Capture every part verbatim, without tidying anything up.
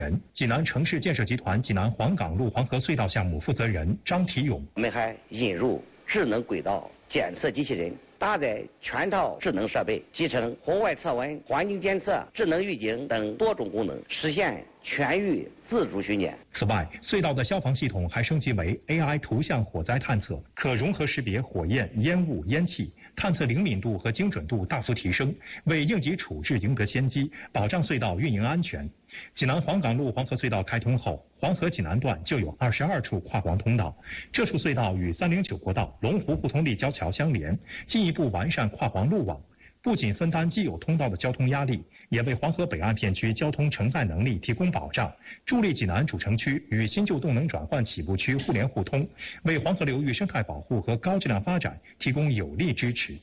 人。济南城市建设集团济南黄岗路黄河隧道项目负责人张提勇。 我们还引入智能轨道检测机器人，搭载全套智能设备，集成红外测温、环境监测、智能预警等多种功能，实现全域自主巡检。 此外，隧道的消防系统还升级为 A I 图像火灾探测，可融合识别火焰、烟雾、烟气，探测灵敏度和精准度大幅提升，为应急处置赢得先机，保障隧道运营安全。济南黄岗路黄河隧道开通后，黄河济南段就有二十二处跨黄通道，这处隧道与三零九国道龙湖互通立交桥相连，进一步完善跨黄路网。不仅分担既有通道的交通压力，也为黄河北岸片区交通承载能力提供保障，助力济南主城区与新旧动能转换起步区互联互通，为黄河流域生态保护和高质量发展提供有力支持。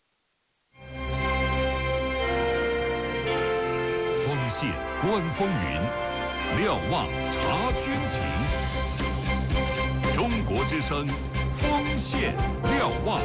锋线观风云，瞭望察军情。中国之声，锋线瞭望。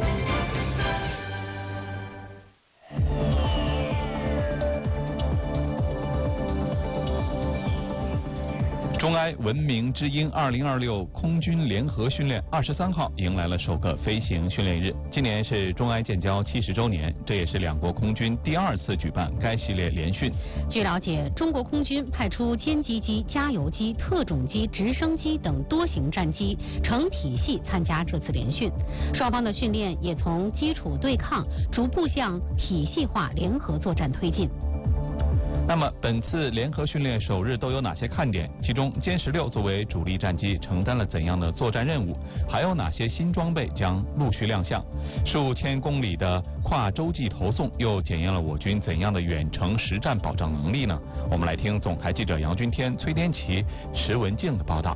中埃文明之鹰二零二六空军联合训练二十三号迎来了首个飞行训练日。今年是中埃建交七十周年，这也是两国空军第二次举办该系列联训。 据了解，中国空军派出歼击机、加油机、特种机、直升机等多型战机成体系参加这次联训。双方的训练也从基础对抗逐步向体系化联合作战推进。 那么本次联合训练首日都有哪些看点？其中歼十六作为主力战机承担了怎样的作战任务？还有哪些新装备将陆续亮相？数千公里的跨洲际投送又检验了我军怎样的远程实战保障能力呢？我们来听总台记者杨军天、崔滇琪、池文静的报道。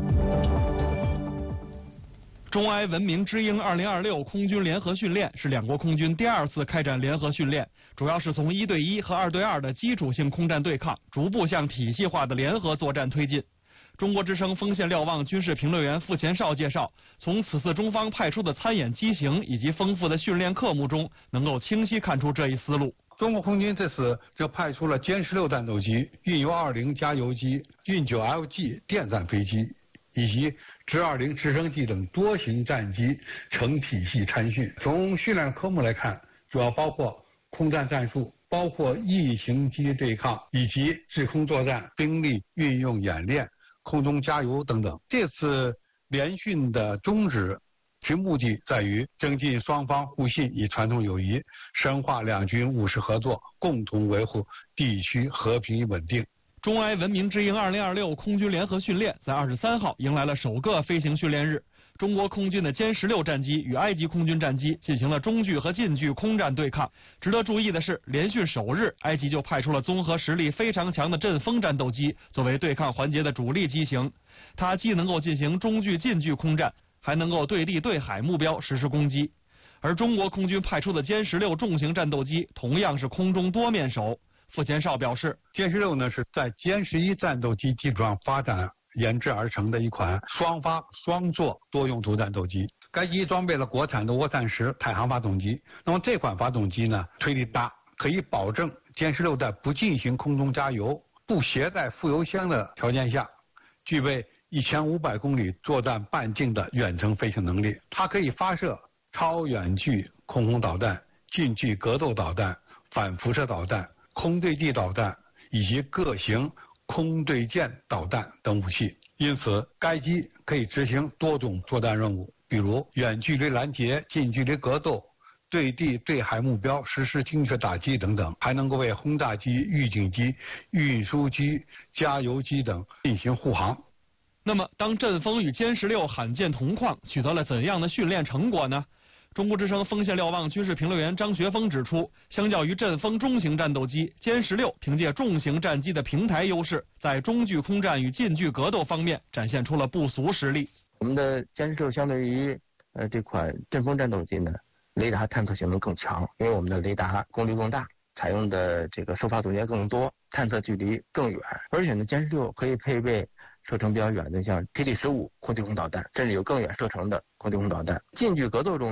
中埃文明之鹰二零二六空军联合训练是两国空军第二次开展联合训练，主要是从一对一和二对二的基础性空战对抗，逐步向体系化的联合作战推进。中国之声锋线瞭望军事评论员傅前绍介绍，从此次中方派出的参演机型以及丰富的训练科目中，能够清晰看出这一思路。 中国空军这次就派出了歼十六战斗机、运 U 二零加油机、运 九 L G 电战飞机以及直二零直升机等多型战机成体系参训。从训练科目来看，主要包括空战战术，包括异形机对抗以及制空作战、兵力运用演练、空中加油等等。这次联训的宗旨其目的在于增进双方互信与传统友谊，深化两军务实合作，共同维护地区和平与稳定。 中埃文明之鹰二零二六空军联合训练在二十三号迎来了首个飞行训练日。中国空军的歼十六战机与埃及空军战机进行了中距和近距空战对抗。值得注意的是，联训首日，埃及就派出了综合实力非常强的阵风战斗机作为对抗环节的主力机型。它既能够进行中距、近距空战，还能够对地对海目标实施攻击。而中国空军派出的歼十六重型战斗机同样是空中多面手。傅前绍表示， 歼十六呢是在歼十一战斗机基础上发展研制而成的一款双发双座多用途战斗机。该机装备了国产的涡扇十太行发动机。那么这款发动机呢，推力大，可以保证歼十六在不进行空中加油、不携带副油箱的条件下，具备一千五百公里作战半径的远程飞行能力。它可以发射超远距空空导弹、近距格斗导弹、反辐射导弹、空对地导弹以及各型空对舰导弹等武器。因此，该机可以执行多种作战任务，比如远距离拦截、近距离格斗、对地对海目标实施精确打击等等，还能够为轰炸机、预警机、运输机、加油机等进行护航。 那么，当阵风与歼十六罕见同框，取得了怎样的训练成果呢？中国之声锋线瞭望军事评论员张学峰指出，相较于阵风中型战斗机，歼十六凭借重型战机的平台优势，在中距空战与近距格斗方面展现出了不俗实力。 我们的歼十六相对于呃这款阵风战斗机呢，雷达探测性能更强，因为我们的雷达功率更大，采用的这个收发组件更多，探测距离更远，而且呢，歼十六可以配备射程比较远的像 T D 十五空对空导弹，甚至有更远射程的空对空导弹。近距格斗中呢，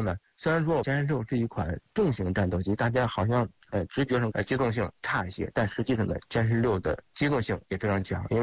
虽然说歼十六是一款重型战斗机，大家好像呃直觉上呃机动性差一些，但实际上呢，歼十六的机动性也非常强。因为